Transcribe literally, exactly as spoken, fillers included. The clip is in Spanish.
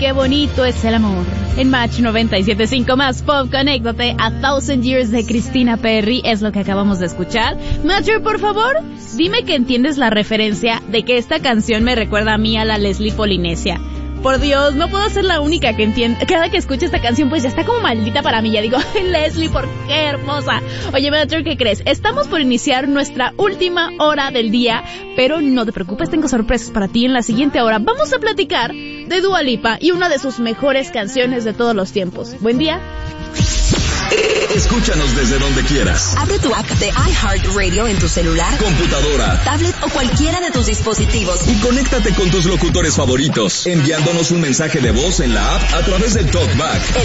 qué bonito es el amor. En Match noventa y siete punto cinco más Pop, conéctate. A Thousand Years de Christina Perri es lo que acabamos de escuchar. Matcher, por favor, dime que entiendes la referencia de que esta canción me recuerda a mí a la Leslie Polinesia. Por Dios, no puedo ser la única que entiende. Cada que escucho esta canción, pues ya está como maldita para mí. Ya digo, ay, Leslie, ¿por qué hermosa? Oye, Matcher, ¿qué crees? Estamos por iniciar nuestra última hora del día, pero no te preocupes, tengo sorpresas para ti en la siguiente hora. Vamos a platicar de Dua Lipa y una de sus mejores canciones de todos los tiempos. Buen día. Escúchanos desde donde quieras. Abre tu app de iHeartRadio en tu celular, computadora, tablet o cualquiera de tus dispositivos y conéctate con tus locutores favoritos, enviándonos un mensaje de voz en la app a través del TalkBack.